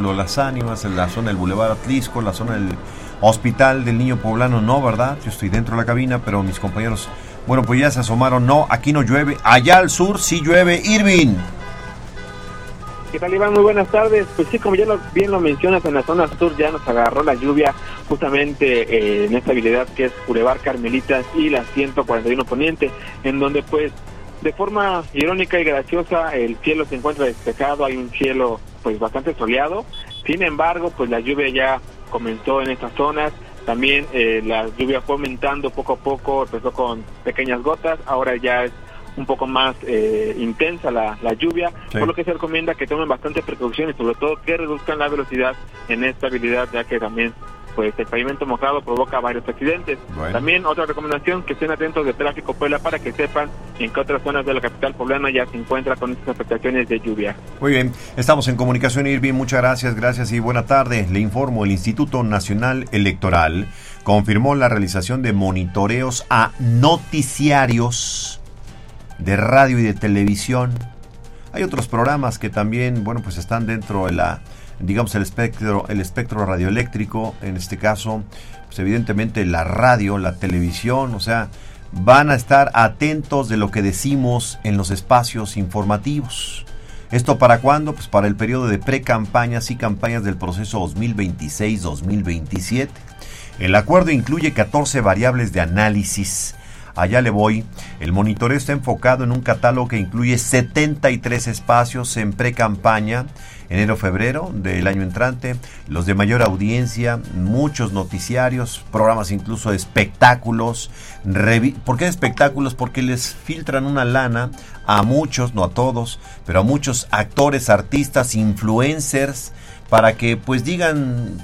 Templo de las Ánimas, en la zona del Boulevard Atlisco, la zona del Hospital del Niño Poblano, no, ¿verdad? Yo estoy dentro de la cabina, pero mis compañeros, bueno, pues ya se asomaron. No, aquí no llueve, allá al sur sí llueve. Irving. ¿Qué tal, Iván? Muy buenas tardes. Pues sí, como ya bien lo mencionas, en la zona sur ya nos agarró la lluvia justamente en esta habilidad que es Boulevard Carmelitas y la 141 Poniente, en donde pues de forma irónica y graciosa el cielo se encuentra despejado, hay un cielo pues bastante soleado. Sin embargo, pues la lluvia ya comenzó en estas zonas. También la lluvia fue aumentando poco a poco, empezó con pequeñas gotas, ahora ya es un poco más intensa la lluvia, sí. Por lo que se recomienda que tomen bastante precauciones, sobre todo que reduzcan la velocidad en esta habilidad, ya que también pues el pavimento mojado provoca varios accidentes. Bueno. También otra recomendación, que estén atentos de tráfico Puebla para que sepan en qué otras zonas de la capital poblana ya se encuentra con estas afectaciones de lluvia. Muy bien, estamos en comunicación, Irving, muchas gracias y buena tarde. Le informo, el Instituto Nacional Electoral confirmó la realización de monitoreos a noticiarios de radio y de televisión. Hay otros programas que también, bueno, pues están dentro de la, digamos, el espectro radioeléctrico. En este caso, pues evidentemente la radio, la televisión, o sea, van a estar atentos de lo que decimos en los espacios informativos. ¿Esto para cuándo? Pues para el periodo de precampañas y campañas del proceso 2026-2027. El acuerdo incluye 14 variables de análisis. Allá le voy. El monitoreo está enfocado en un catálogo que incluye 73 espacios en pre-campaña, enero-febrero del año entrante, los de mayor audiencia, muchos noticiarios, programas incluso de espectáculos. ¿Por qué espectáculos? Porque les filtran una lana a muchos, no a todos, pero a muchos actores, artistas, influencers, para que pues digan,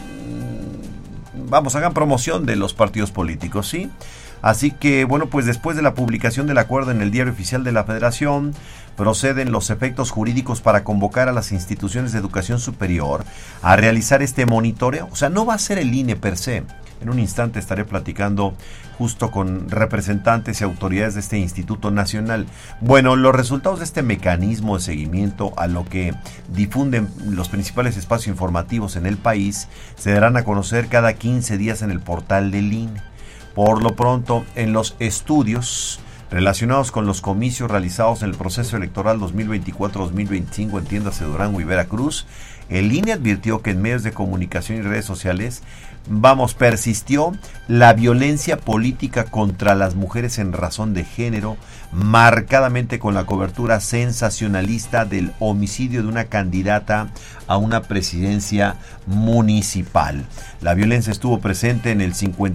vamos, hagan promoción de los partidos políticos, ¿sí? Así que, bueno, pues después de la publicación del acuerdo en el Diario Oficial de la Federación, proceden los efectos jurídicos para convocar a las instituciones de educación superior a realizar este monitoreo. O sea, no va a ser el INE per se. En un instante estaré platicando justo con representantes y autoridades de este Instituto Nacional. Bueno, los resultados de este mecanismo de seguimiento a lo que difunden los principales espacios informativos en el país se darán a conocer cada 15 días en el portal del INE. Por lo pronto, en los estudios relacionados con los comicios realizados en el proceso electoral 2024-2025 en tiendas de Durango y Veracruz, el INE advirtió que en medios de comunicación y redes sociales, persistió la violencia política contra las mujeres en razón de género, marcadamente con la cobertura sensacionalista del homicidio de una candidata a una presidencia municipal. La violencia estuvo presente en el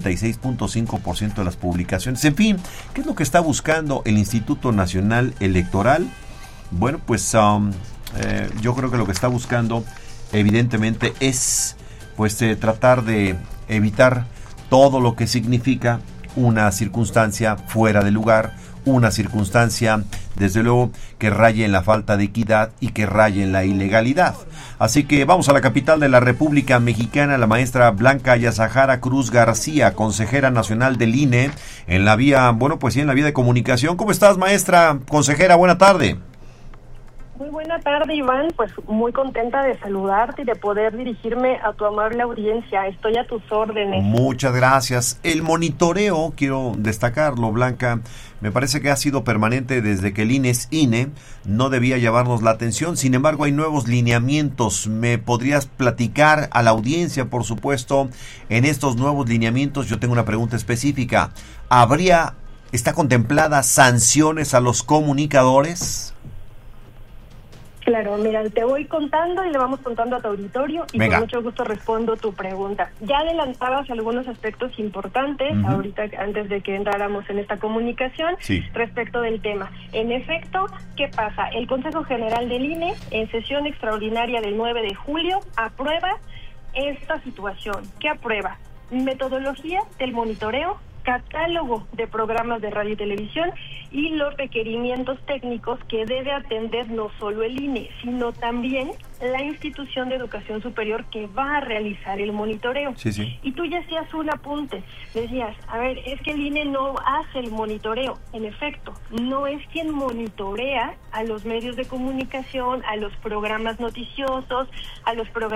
56.5% de las publicaciones. En fin, ¿qué es lo que está buscando el Instituto Nacional Electoral? Bueno, pues yo creo que lo que está buscando evidentemente es pues tratar de evitar todo lo que significa una circunstancia fuera de lugar, una circunstancia desde luego que raye en la falta de equidad y que raye en la ilegalidad. Así que vamos a la capital de la República Mexicana, la maestra Blanca Yazahara Cruz García, consejera nacional del INE, en la vía, bueno, pues sí, en la vía de comunicación. ¿Cómo estás, maestra, consejera? Buena tarde. Muy buena tarde, Iván, pues muy contenta de saludarte y de poder dirigirme a tu amable audiencia. Estoy a tus órdenes. Muchas gracias. El monitoreo, quiero destacarlo, Blanca, me parece que ha sido permanente desde que el INE es INE, no debía llamarnos la atención, sin embargo hay nuevos lineamientos. ¿Me podrías platicar a la audiencia, por supuesto, en estos nuevos lineamientos? Yo tengo una pregunta específica. ¿Está contemplada sanciones a los comunicadores? Claro, mira, te voy contando y le vamos contando a tu auditorio y Venga. con mucho gusto respondo tu pregunta. Ya adelantabas algunos aspectos importantes ahorita antes de que entráramos en esta comunicación respecto del tema. En efecto, ¿qué pasa? El Consejo General del INE, en sesión extraordinaria del 9 de julio, aprueba esta situación. ¿Qué aprueba? Metodología del monitoreo, catálogo de programas de radio y televisión y los requerimientos técnicos que debe atender no solo el INE, sino también la institución de educación superior que va a realizar el monitoreo. Sí. Y tú ya hacías un apunte, decías, a ver, es que el INE no hace el monitoreo. En efecto, no es quien monitorea a los medios de comunicación, a los programas noticiosos, a los programas